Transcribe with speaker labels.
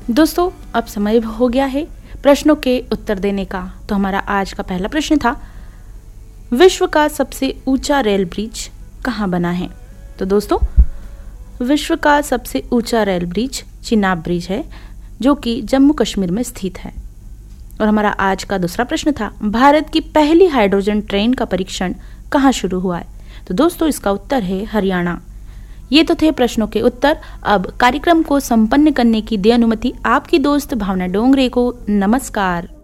Speaker 1: दोस्तों, अब समय हो गया है प्रश्नों के उत्तर देने का। तो हमारा आज का पहला प्रश्न था, विश्व का सबसे ऊंचा रेल ब्रिज कहाँ बना है? तो दोस्तों, विश्व का सबसे ऊंचा रेल ब्रिज चिनाब ब्रिज है, जो कि जम्मू कश्मीर में स्थित है। और हमारा आज का दूसरा प्रश्न था, भारत की पहली हाइड्रोजन ट्रेन का परीक्षण कहाँ शुरू हुआ है? तो दोस्तों, इसका उत्तर है हरियाणा। ये तो थे प्रश्नों के उत्तर। अब कार्यक्रम को संपन्न करने की दे अनुमति आपकी दोस्त भावना डोंगरे को। नमस्कार।